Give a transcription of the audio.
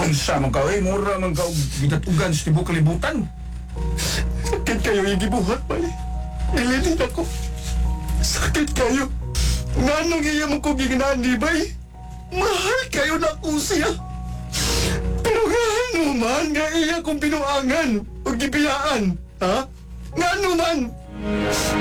Unsa man ka, mura man ka gitatugan sa tibok kalibutan. Sakit kayo yung gibuhat, bay. Ililin ako. Sakit kayo. Nganong iya mo ko gignani, bay? Mahal kayo na ko siya. Pero ngano man nga iya kong pinuangan o gibiyaan, ha? Ngano man?